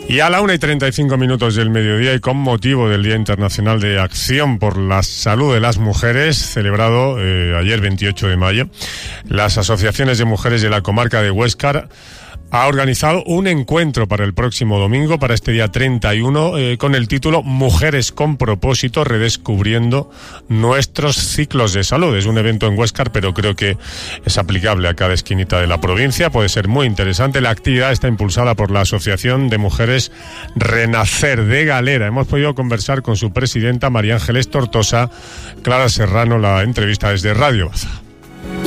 Y a la 1:35 del mediodía, y con motivo del Día Internacional de Acción por la Salud de las Mujeres, celebrado ayer 28 de mayo, las asociaciones de mujeres de la comarca de Huéscar ha organizado un encuentro para el próximo domingo, para este día 31, con el título Mujeres con propósito, redescubriendo nuestros ciclos de salud. Es un evento en Huéscar, pero creo que es aplicable a cada esquinita de la provincia. Puede ser muy interesante. La actividad está impulsada por la Asociación de Mujeres Renacer de Galera. Hemos podido conversar con su presidenta, María Ángeles Tortosa. Clara Serrano, la entrevista desde Radio Baza.